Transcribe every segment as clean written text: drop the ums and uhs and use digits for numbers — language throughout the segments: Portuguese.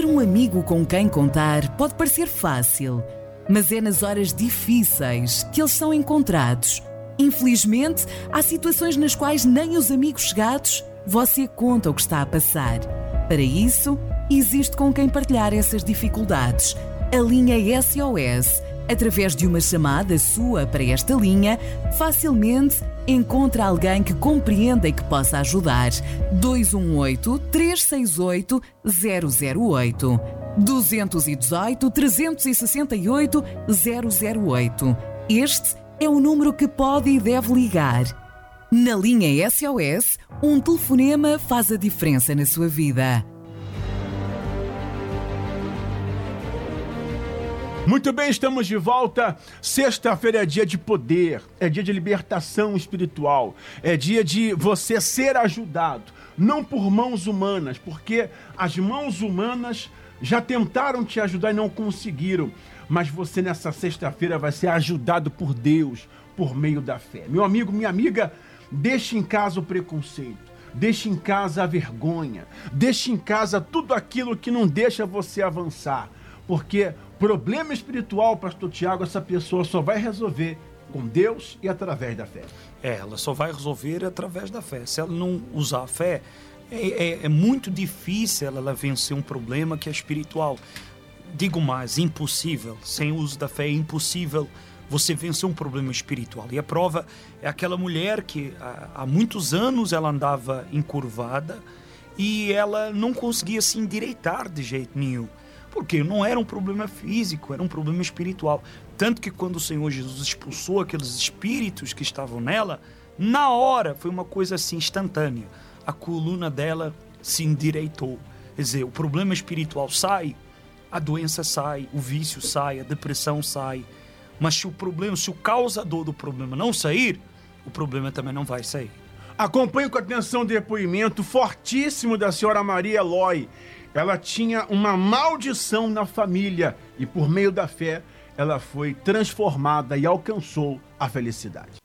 Ter um amigo com quem contar pode parecer fácil, mas é nas horas difíceis que eles são encontrados. Infelizmente, há situações nas quais nem os amigos chegados você conta o que está a passar. Para isso, existe com quem partilhar essas dificuldades. A linha SOS. Através de uma chamada sua para esta linha, facilmente encontra alguém que compreenda e que possa ajudar. 218-368-008. 218-368-008. Este é o número que pode e deve ligar. Na linha SOS, um telefonema faz a diferença na sua vida. Muito bem, estamos de volta. Sexta-feira é dia de poder, é dia de libertação espiritual, é dia de você ser ajudado, não por mãos humanas, porque as mãos humanas já tentaram te ajudar e não conseguiram, mas você nessa sexta-feira vai ser ajudado por Deus, por meio da fé. Meu amigo, minha amiga, deixe em casa o preconceito. Deixe em casa a vergonha. Deixe em casa tudo aquilo que não deixa você avançar. Porque problema espiritual, pastor Tiago, essa pessoa só vai resolver com Deus e através da fé. Ela só vai resolver através da fé. Se ela não usar a fé, é muito difícil ela vencer um problema que é espiritual. Digo mais, impossível. Sem o uso da fé é impossível você vencer um problema espiritual. E a prova é aquela mulher que há muitos anos ela andava encurvada e ela não conseguia se endireitar de jeito nenhum. Porque não era um problema físico, era um problema espiritual. Tanto que quando o Senhor Jesus expulsou aqueles espíritos que estavam nela, na hora, foi uma coisa assim instantânea. A coluna dela se endireitou. Quer dizer, o problema espiritual sai, a doença sai, o vício sai, a depressão sai. Mas se o causador do problema não sair, o problema também não vai sair. Acompanhe com atenção o depoimento fortíssimo da senhora Maria Eloy. Ela tinha uma maldição na família e por meio da fé ela foi transformada e alcançou a felicidade.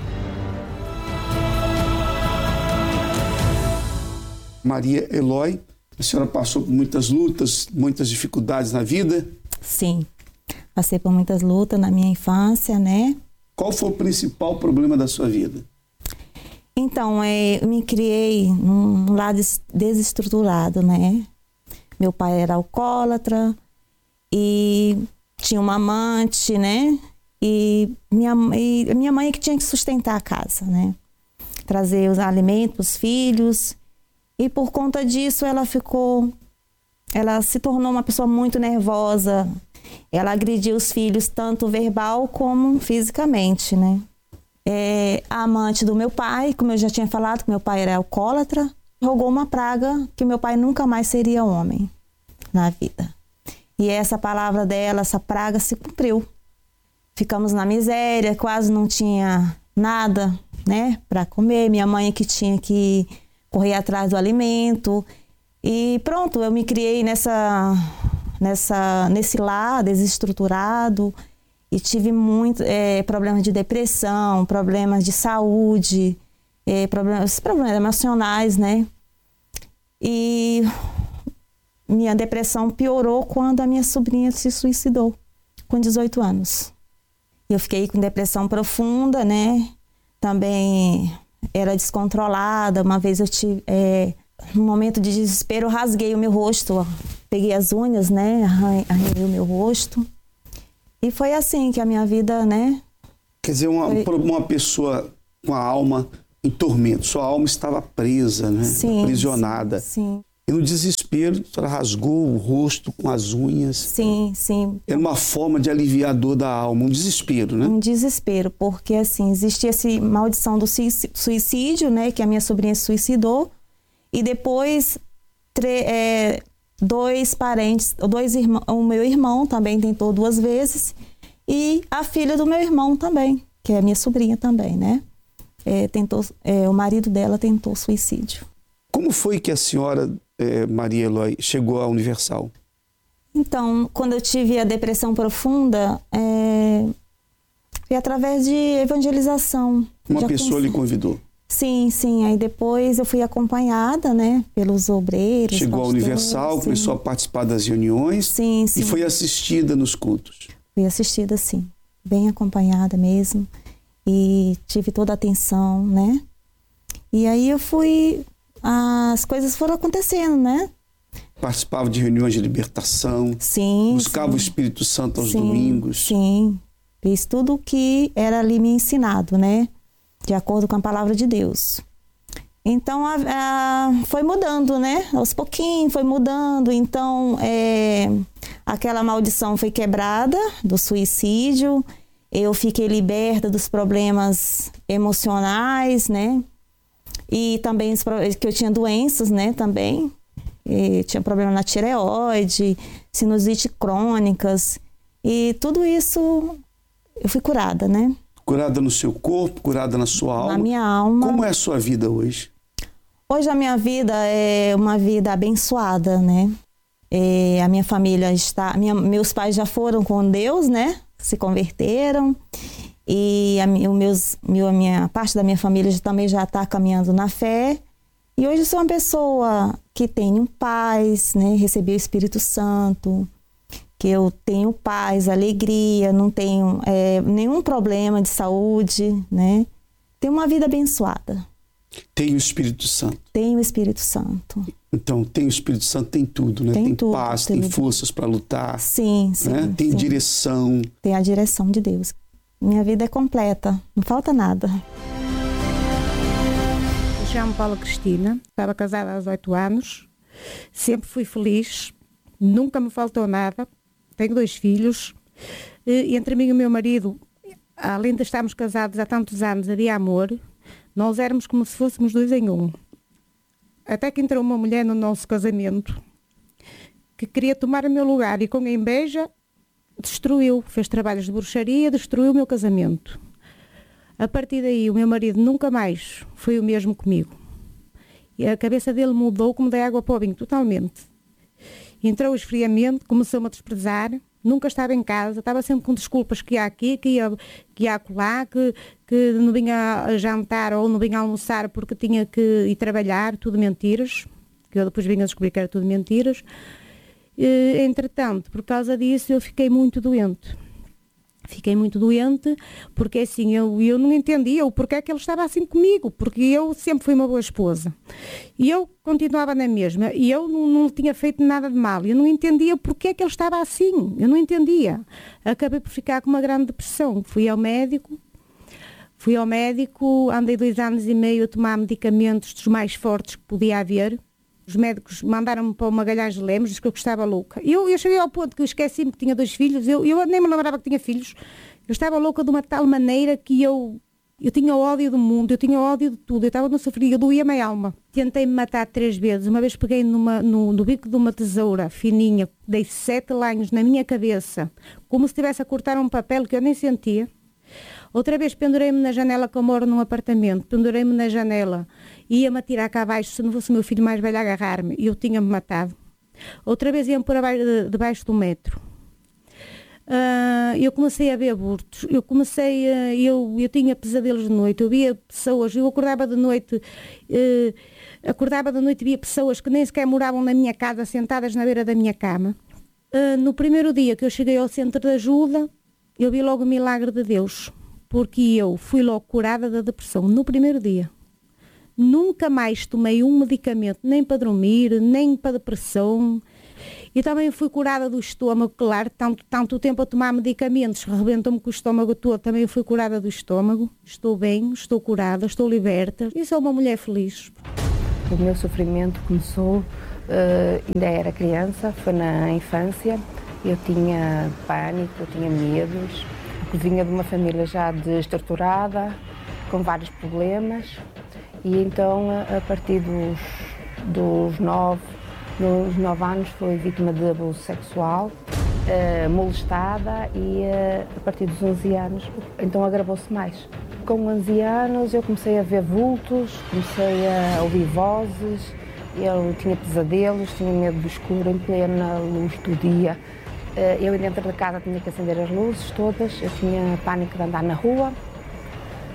Maria Eloy, a senhora passou por muitas lutas, muitas dificuldades na vida? Sim, passei por muitas lutas na minha infância, né? Qual foi o principal problema da sua vida? Então, eu me criei num lar desestruturado, né? Meu pai era alcoólatra e tinha uma amante, né? E minha mãe que tinha que sustentar a casa, né? Trazer os alimentos para os filhos. E por conta disso ela se tornou uma pessoa muito nervosa. Ela agredia os filhos tanto verbal como fisicamente, né? A amante do meu pai, como eu já tinha falado, que meu pai era alcoólatra, rogou uma praga que meu pai nunca mais seria homem na vida. E essa palavra dela, essa praga se cumpriu. Ficamos na miséria, quase não tinha nada, né, para comer. Minha mãe que tinha que correr atrás do alimento. E pronto, eu me criei nesse lar desestruturado e tive problemas de depressão, problemas de saúde, problemas emocionais, né? E minha depressão piorou quando a minha sobrinha se suicidou, com 18 anos. Eu fiquei com depressão profunda, né? Também era descontrolada. Uma vez eu tive, num momento de desespero, eu rasguei o meu rosto, peguei as unhas, né? Arranhei o meu rosto. E foi assim que a minha vida, né? Quer dizer, uma pessoa com a alma em tormento, sua alma estava presa, né? Sim, aprisionada. Sim. E no desespero, a senhora rasgou o rosto com as unhas. Sim, sim. Era uma forma de aliviar a dor da alma, um desespero, né? Um desespero, porque assim, existia essa maldição do suicídio, né? Que a minha sobrinha se suicidou. E depois, dois parentes, o meu irmão também tentou 2 vezes. E a filha do meu irmão também, que é a minha sobrinha também, né? O marido dela tentou suicídio. Como foi que a senhora, Maria Eloy, chegou à Universal? Então, quando eu tive a depressão profunda, foi através de evangelização. Uma pessoa lhe convidou? Sim, sim. Aí depois eu fui acompanhada, né, pelos obreiros. Chegou à pastores, Universal, sim. começou a participar das reuniões. Sim, sim. E foi assistida nos cultos. Fui assistida, sim. Bem acompanhada mesmo. E tive toda a atenção, né? E aí eu fui... As coisas foram acontecendo, né? Participava de reuniões de libertação. Sim. Buscava sim. o Espírito Santo aos Sim, domingos. Sim. Fiz tudo o que era ali me ensinado, né? De acordo com a palavra de Deus. Então, foi mudando, né? Aos pouquinhos foi mudando. Então, aquela maldição foi quebrada do suicídio. Eu fiquei liberta dos problemas emocionais, né? E também que eu tinha doenças, né? Também. E tinha problema na tireoide, sinusite crônicas. E tudo isso eu fui curada, né? Curada no seu corpo, curada na sua alma. Na minha alma. Como é a sua vida hoje? Hoje a minha vida é uma vida abençoada, né? A minha família meus pais já foram com Deus, né? Se converteram. E a minha parte da minha família também já está caminhando na fé. E hoje eu sou uma pessoa que tenho paz, né? Recebi o Espírito Santo, que eu tenho paz, alegria, não tenho nenhum problema de saúde, né? Tenho uma vida abençoada. Tem o Espírito Santo. Tenho o Espírito Santo. Então, tem o Espírito Santo, tem tudo, né? Tem tudo, paz, tudo. tem forças para lutar. Sim, sim. Né? Tem sim. direção. Tem a direção de Deus. Minha vida é completa, não falta nada. Eu chamo Paula Cristina, estava casada há 18 anos, sempre fui feliz, nunca me faltou nada, tenho 2 filhos, e entre mim e o meu marido, além de estarmos casados há tantos anos, havia amor, nós éramos como se fôssemos 2 em 1. Até que entrou uma mulher no nosso casamento que queria tomar o meu lugar e com a inveja destruiu, fez trabalhos de bruxaria, destruiu o meu casamento. A partir daí o meu marido nunca mais foi o mesmo comigo. E a cabeça dele mudou como da água para o vinho, totalmente. Entrou o esfriamento, começou-me a desprezar, nunca estava em casa, estava sempre com desculpas que ia aqui, que ia acolá, que não vinha a jantar ou não vinha a almoçar porque tinha que ir trabalhar, tudo mentiras, que eu depois vim a descobrir que era tudo mentiras. Entretanto, por causa disso, eu fiquei muito doente. Fiquei muito doente porque assim, eu não entendia o porquê que ele estava assim comigo, porque eu sempre fui uma boa esposa. E eu continuava na mesma, e eu não tinha feito nada de mal. Eu não entendia porquê que ele estava assim, eu não entendia. Acabei por ficar com uma grande depressão. Fui ao médico, andei 2 anos e meio a tomar medicamentos dos mais fortes que podia haver. Os médicos mandaram-me para o Magalhães de Lemos, disse que eu estava louca. Eu cheguei ao ponto que eu esqueci-me que tinha 2 filhos, eu nem me lembrava que tinha filhos. Eu estava louca de uma tal maneira que eu tinha ódio do mundo, eu tinha ódio de tudo, eu estava no sofrimento, eu doía-me a alma. Tentei-me matar 3 vezes, uma vez peguei no bico de uma tesoura fininha, dei 7 lanhos na minha cabeça, como se estivesse a cortar um papel que eu nem sentia. Outra vez pendurei-me na janela, que eu moro num apartamento, pendurei-me na janela, ia-me atirar cá abaixo, se não fosse o meu filho mais velho a agarrar-me, e eu tinha-me matado. Outra vez ia-me pôr debaixo do metro. Eu comecei a ver abortos, eu tinha pesadelos de noite, eu via pessoas, eu acordava de noite e via pessoas que nem sequer moravam na minha casa, sentadas na beira da minha cama. No primeiro dia que eu cheguei ao centro de ajuda, eu vi logo o milagre de Deus, porque eu fui logo curada da depressão, no primeiro dia. Nunca mais tomei um medicamento, nem para dormir, nem para depressão. E também fui curada do estômago, claro, tanto tempo a tomar medicamentos, rebentou-me com o estômago todo, também fui curada do estômago. Estou bem, estou curada, estou liberta e sou uma mulher feliz. O meu sofrimento começou, ainda era criança, foi na infância. Eu tinha pânico, eu tinha medos, porque vinha de uma família já desestruturada, com vários problemas. E então, a partir dos 9 anos, fui vítima de abuso sexual, molestada, e a partir dos 11 anos, então agravou-se mais. Com 11 anos eu comecei a ver vultos, comecei a ouvir vozes, eu tinha pesadelos, tinha medo do escuro em plena luz do dia. Eu dentro da casa tinha que acender as luzes todas, eu tinha pânico de andar na rua.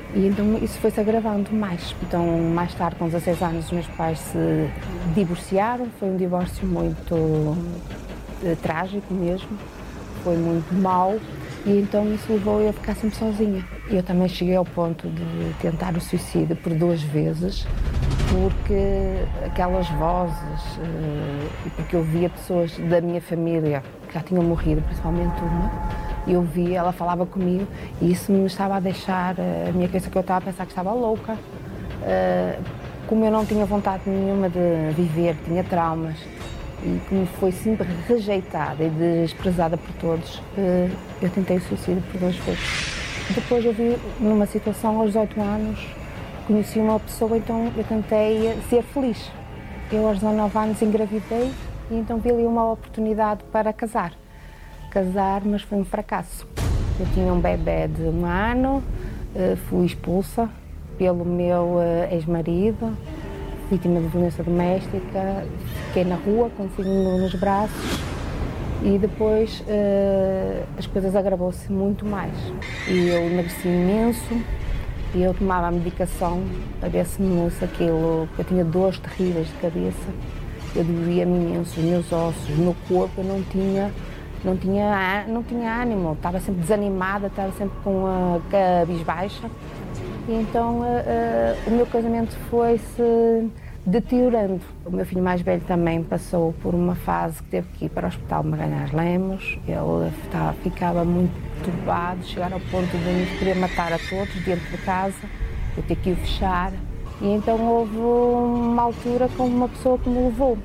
E então isso foi-se agravando mais. Então, mais tarde, com 16 anos, os meus pais se divorciaram. Foi um divórcio muito trágico mesmo, foi muito mau. E então isso levou eu a ficar sempre sozinha. Eu também cheguei ao ponto de tentar o suicídio por 2 vezes, porque aquelas vozes, e porque eu via pessoas da minha família que já tinham morrido, principalmente uma, eu via, ela falava comigo e isso me estava a deixar, a minha cabeça, que eu estava a pensar que estava louca. Como eu não tinha vontade nenhuma de viver, tinha traumas, e como foi sempre rejeitada e desprezada por todos, eu tentei o suicídio por 2 vezes. Depois eu vi numa situação aos 18 anos, conheci uma pessoa, então eu tentei ser feliz. Eu aos 19 anos engravidei e então vi ali uma oportunidade para casar, mas foi um fracasso. Eu tinha um bebê de 1 ano, fui expulsa pelo meu ex-marido, vítima de violência doméstica, fiquei na rua com um filho nos braços e depois as coisas agravou-se muito mais. E eu emagreci imenso e eu tomava a medicação para ver se aquilo, porque eu tinha dores terríveis de cabeça, eu doía-me imenso, os meus ossos, o meu corpo, eu não tinha ânimo, estava sempre desanimada, estava sempre com a cabeça baixa. E então o meu casamento foi-se deteriorando. O meu filho mais velho também passou por uma fase que teve que ir para o Hospital Magalhães Lemos. Ele ficava muito turbado, chegar ao ponto de nos querer matar a todos dentro de casa, eu ter que o fechar. E então houve uma altura com uma pessoa que me levou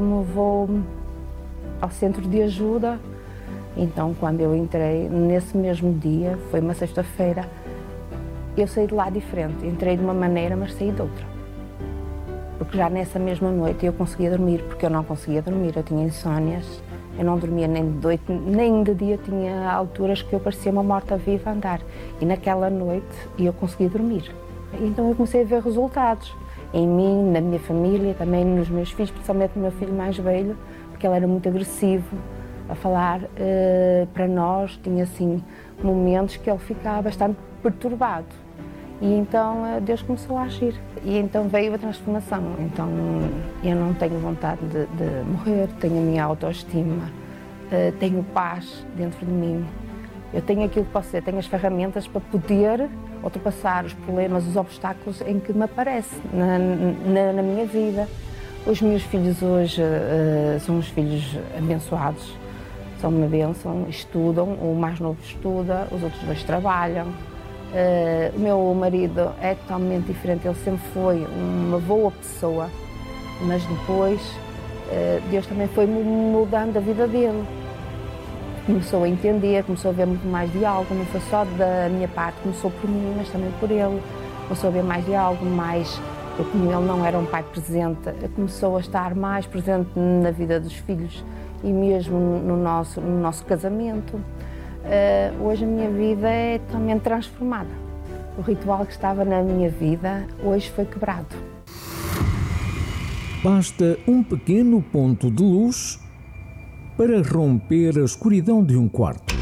ao centro de ajuda. Então, quando eu entrei, nesse mesmo dia, foi uma sexta-feira, eu saí de lá diferente. Entrei de uma maneira, mas saí de outra. Porque já nessa mesma noite eu conseguia dormir, porque eu não conseguia dormir, eu tinha insónias, eu não dormia nem de noite, nem de dia, tinha alturas que eu parecia uma morta-viva a andar. E naquela noite eu conseguia dormir. Então eu comecei a ver resultados em mim, na minha família, também nos meus filhos, principalmente no meu filho mais velho, porque ele era muito agressivo a falar para nós, tinha assim momentos que ele ficava bastante perturbado. E então Deus começou a agir. E então veio a transformação. Então eu não tenho vontade de morrer, tenho a minha autoestima, tenho paz dentro de mim. Eu tenho aquilo que posso ser, tenho as ferramentas para poder ultrapassar os problemas, os obstáculos em que me aparecem na minha vida. Os meus filhos hoje são uns filhos abençoados, são uma bênção, estudam, o mais novo estuda, os outros 2 trabalham. O meu marido é totalmente diferente, ele sempre foi uma boa pessoa, mas depois Deus também foi mudando a vida dele. Começou a entender, começou a ver muito mais de algo, não foi só da minha parte, começou por mim, mas também por ele. Começou a ver mais de algo, eu, como ele não era um pai presente, começou a estar mais presente na vida dos filhos e mesmo no nosso casamento. Hoje a minha vida é totalmente transformada. O ritual que estava na minha vida hoje foi quebrado. Basta um pequeno ponto de luz para romper a escuridão de um quarto.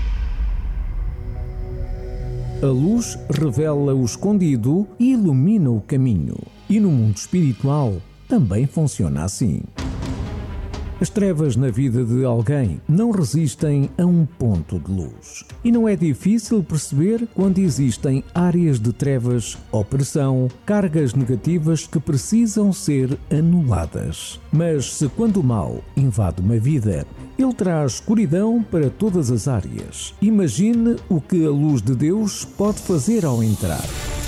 A luz revela o escondido e ilumina o caminho. E no mundo espiritual também funciona assim. As trevas na vida de alguém não resistem a um ponto de luz. E não é difícil perceber quando existem áreas de trevas, opressão, cargas negativas que precisam ser anuladas. Mas se quando o mal invade uma vida, ele traz escuridão para todas as áreas. Imagine o que a luz de Deus pode fazer ao entrar.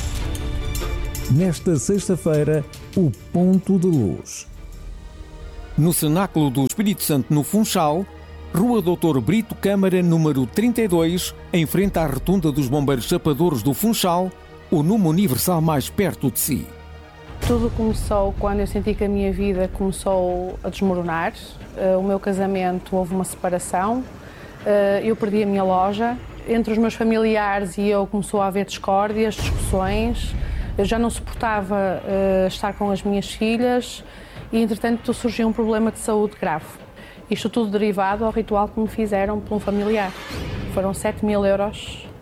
Nesta sexta-feira, o ponto de luz. No Cenáculo do Espírito Santo, no Funchal, Rua Doutor Brito Câmara, número 32, em frente à Rotunda dos Bombeiros Chapadores do Funchal, o número universal mais perto de si. Tudo começou quando eu senti que a minha vida começou a desmoronar. O meu casamento, houve uma separação, eu perdi a minha loja. Entre os meus familiares e eu começou a haver discórdias, discussões. Eu já não suportava estar com as minhas filhas. E, entretanto, surgiu um problema de saúde grave. Isto tudo derivado ao ritual que me fizeram por um familiar. Foram 7.000 euros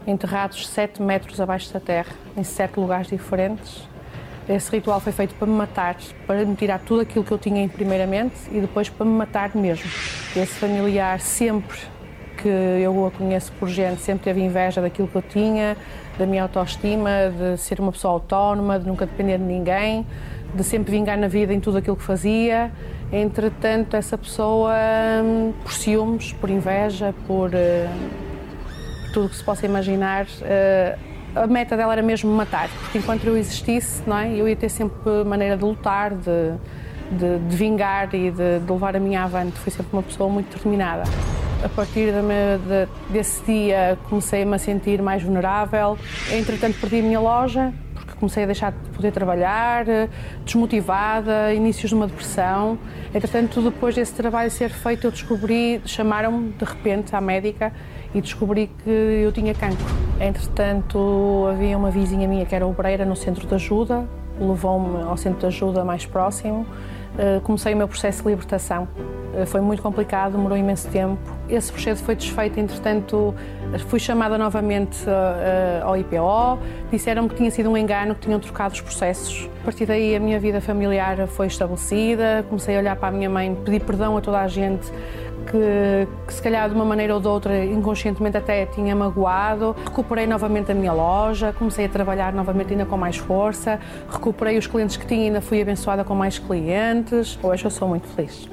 enterrados 7 metros abaixo da terra, em 7 lugares diferentes. Esse ritual foi feito para me matar, para me tirar tudo aquilo que eu tinha primeiramente e depois para me matar mesmo. Esse familiar, sempre que eu a conheço por gente, sempre teve inveja daquilo que eu tinha, da minha autoestima, de ser uma pessoa autónoma, de nunca depender de ninguém, de sempre vingar na vida em tudo aquilo que fazia. Entretanto, essa pessoa, por ciúmes, por inveja, por tudo o que se possa imaginar, a meta dela era mesmo me matar, porque enquanto eu existisse, não é, eu ia ter sempre maneira de lutar, de vingar e de levar a minha avante. Fui sempre uma pessoa muito determinada. A partir desse dia comecei-me a sentir mais vulnerável. Entretanto, perdi a minha loja, porque comecei a deixar de poder trabalhar, desmotivada, inícios de uma depressão. Entretanto, depois desse trabalho ser feito, eu descobri, chamaram-me de repente à médica e descobri que eu tinha cancro. Entretanto, havia uma vizinha minha que era obreira no centro de ajuda, levou-me ao centro de ajuda mais próximo. Comecei o meu processo de libertação. Foi muito complicado, demorou imenso tempo. Esse processo foi desfeito, entretanto, fui chamada novamente ao IPO, disseram-me que tinha sido um engano, que tinham trocado os processos. A partir daí a minha vida familiar foi estabelecida, comecei a olhar para a minha mãe, pedir perdão a toda a gente que se calhar de uma maneira ou de outra, inconscientemente até tinha magoado. Recuperei novamente a minha loja, comecei a trabalhar novamente ainda com mais força, recuperei os clientes que tinha e ainda fui abençoada com mais clientes. Hoje eu sou muito feliz.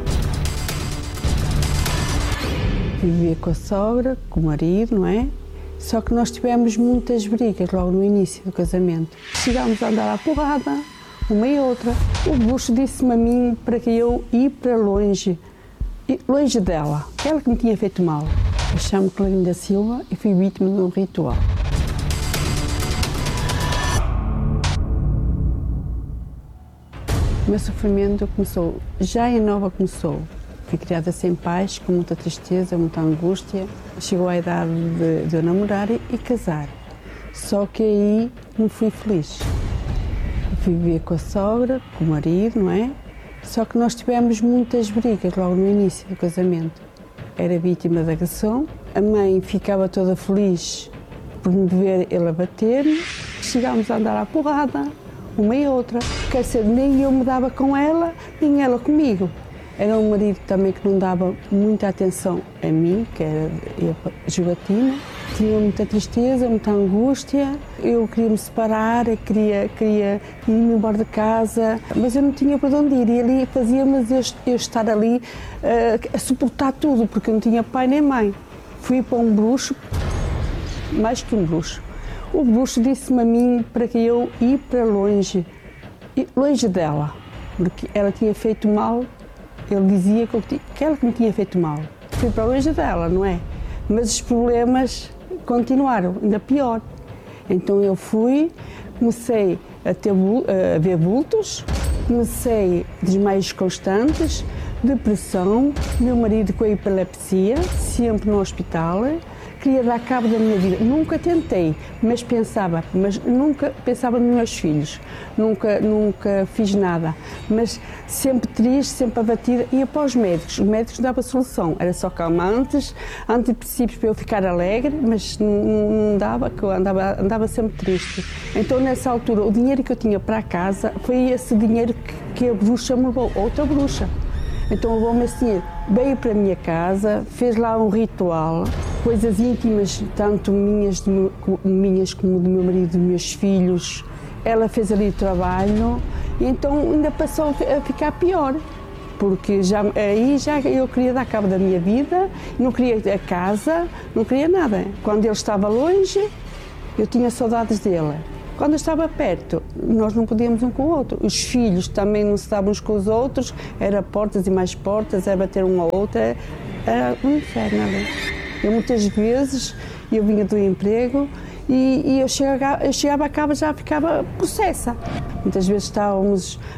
Vivia com a sogra, com o marido, não é? Só que nós tivemos muitas brigas logo no início do casamento. Chegámos a andar à porrada, uma e outra. O Buxo disse-me a mim para que eu ir para longe dela, ela que me tinha feito mal. Eu chamo-me Clorinda Silva e fui vítima de um ritual. O meu sofrimento começou, já em Nova começou. Fui criada sem pais, com muita tristeza, muita angústia. Chegou a idade de eu namorar e casar. Só que aí não fui feliz. Eu fui viver com a sogra, com o marido, não é? Só que nós tivemos muitas brigas logo no início do casamento. Era vítima de agressão, a mãe ficava toda feliz por me ver ele a bater-me. Chegámos a andar à porrada, uma e outra. Quer dizer, nem eu me dava com ela, nem ela comigo. Era um marido também que não dava muita atenção a mim, que era jogatina. Tinha muita tristeza, muita angústia. Eu queria me separar, queria ir-me embora de casa, mas eu não tinha para onde ir. E ali fazia-me eu estar ali a suportar tudo, porque eu não tinha pai nem mãe. Fui para um bruxo, mais que um bruxo. O bruxo disse-me a mim para que eu ir para longe dela, porque ela tinha feito mal. Ele dizia que ela que me tinha feito mal. Fui para longe dela, não é? Mas os problemas continuaram, ainda pior. Então eu comecei a ver vultos, comecei desmaios constantes, depressão, meu marido com a epilepsia, sempre no hospital. Queria dar cabo da minha vida. Nunca tentei, mas nunca pensava nos meus filhos. Nunca fiz nada. Mas sempre triste, sempre abatida. Ia para os médicos. Os médicos não davam solução. Era só calmantes, antidepressivos para eu ficar alegre, mas não dava, que eu andava sempre triste. Então, nessa altura, o dinheiro que eu tinha para casa foi esse dinheiro que a bruxa me levou, outra bruxa. Então levou-me esse dinheiro, veio para a minha casa, fez lá um ritual, coisas íntimas, tanto minhas como do meu marido, dos meus filhos. Ela fez ali o trabalho e então ainda passou a ficar pior, porque aí eu queria dar cabo da minha vida, não queria a casa, não queria nada. Quando ele estava longe, eu tinha saudades dele. Quando eu estava perto, nós não podíamos um com o outro. Os filhos também não se davam uns com os outros, era portas e mais portas, era bater um ao outro, era um inferno ali. Muitas vezes eu vinha do emprego e eu chegava a casa já ficava possessa. Muitas vezes estávamos